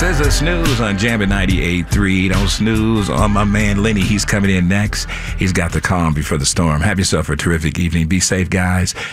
is a snooze on Jammin' 98.3. Don't snooze on my man Lenny. He's coming in next. He's got the calm before the storm. Have yourself a terrific evening. Be safe, guys.